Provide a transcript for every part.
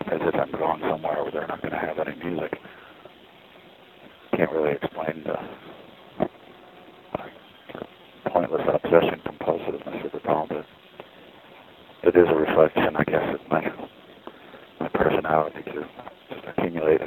as if I'm going somewhere where they're not going to have any music. Can't really explain the pointless obsession compulsiveness of the poem, but it is a reflection, I guess, of my personality to just accumulate,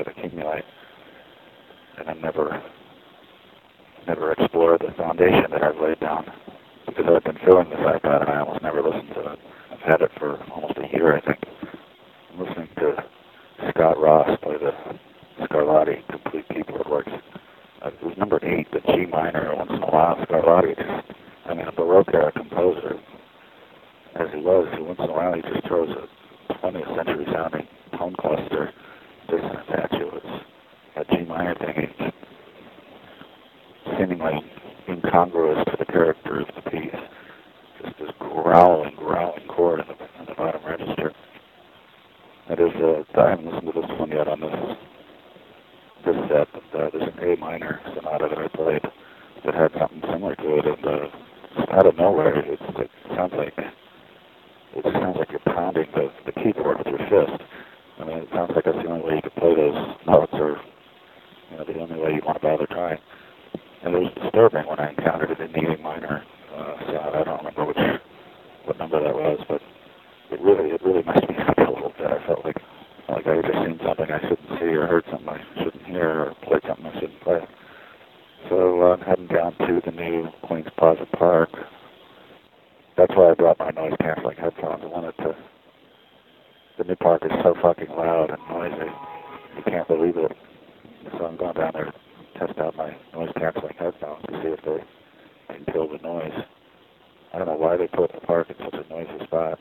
and then never explore the foundation that I've laid down, because I've been feeling this iPad and I almost never listened to it. I've had it for almost a year, I think. I'm listening to Scott Ross play the Scarlatti Complete Keyboard Works. It was number 8, the G minor. Once in a while, Scarlatti a Baroque era composer, as he was, once in a while he just throws a 20th century sounding tone cluster dissonance at you. It's that G minor thing. It's seemingly incongruous to the character of the piece. Just this growling chord in the bottom register. That is, I haven't listened to this one yet on this set, but there's an A minor sonata that I played that had something similar to it, and just out of nowhere, it sounds like you're pounding the keyboard with your fist. I mean, it sounds like that's the only way you could play those notes, or the only way you want to bother trying. And it was disturbing when I encountered it in the A minor sonata. I don't remember what number that was, but it really messed me up a little bit. I felt like I had just seen something I shouldn't see, or heard something I shouldn't hear, or played something I shouldn't play. So I'm heading down to the new Queens Plaza Park. That's why I brought my noise canceling headphones. The new park is so fucking loud and noisy. You can't believe it. So I'm going down there to test out my noise canceling headphones to see if they can kill the noise. I don't know why they put the park in such a noisy spot.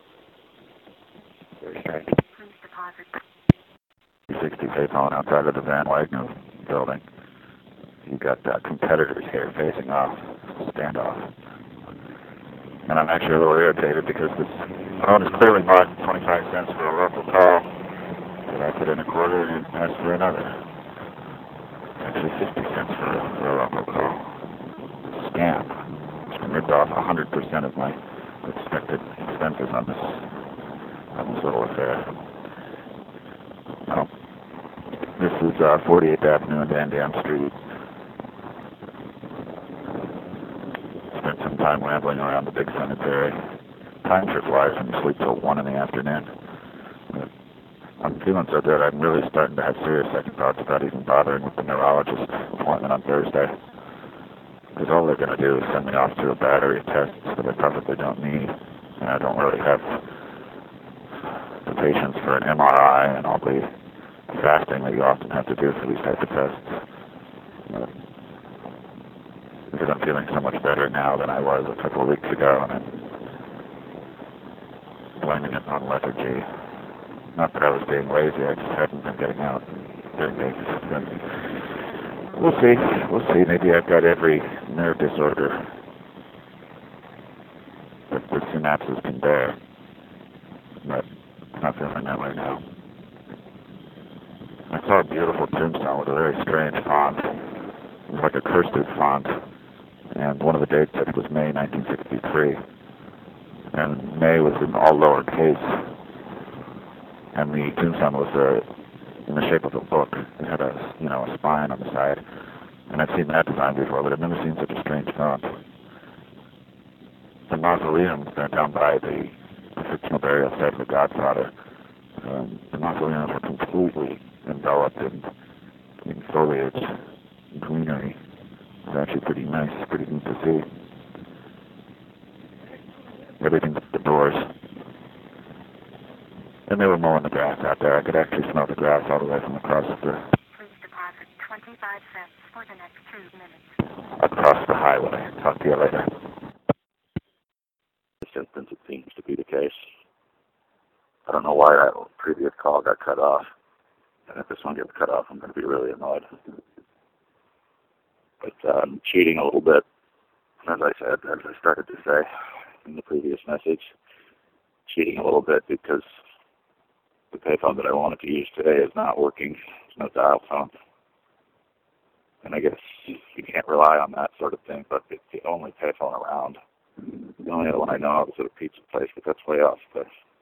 Very strange. 360 payphone outside of the Van Wagner building. You got competitors here facing off, standoff. And I'm actually a little irritated because this phone is clearly marked 25 cents for a local call. But I put in a quarter and asked for another. Actually 50 cents for a local call. Scam. It's been ripped off 100% of my expected expenses on this little affair. Well, this is 48th Avenue and Van Dam Street. Spent some time rambling around the big cemetery. Time sure flies when you sleep till 1 in the afternoon. I'm feeling so good, I'm really starting to have serious second thoughts about even bothering with the neurologist appointment on Thursday. Because all they're going to do is send me off to a battery of tests that I probably don't need. And I don't really have the patience for an MRI and all the fasting that you often have to do for these types of tests. Because I'm feeling so much better now than I was a couple of weeks ago, and I'm blaming it on lethargy. Not that I was being lazy, I just hadn't been getting out and doing things. We'll see. Maybe I've got every nerve disorder that the synapses can bear. But it's not feeling that way now. I saw a beautiful tombstone with a very strange font. It was like a cursive font. And one of the dates, I think, was May 1963. And May was in all lowercase. And the tombstone was in the shape of a book. It had a spine on the side. And I've seen that design before, but I've never seen such a strange font. The mausoleum down by the fictional burial site of the Godfather, the mausoleums were completely enveloped in foliage and greenery. It was actually pretty nice, pretty neat to see. Everything but the doors. And they were mowing the grass out there. I could actually smell the grass all the way from across the... Please deposit 25 cents for the next 2 minutes. Across the highway. Talk to you later. In this instance, it seems to be the case. I don't know why that previous call got cut off. And if this one gets cut off, I'm going to be really annoyed. But I'm cheating a little bit, as I started to say in the previous message. Cheating a little bit because the payphone that I wanted to use today is not working. There's no dial phone. And I guess you can't rely on that sort of thing, but it's the only payphone around. The only other one I know of is at a pizza place, but that's way off the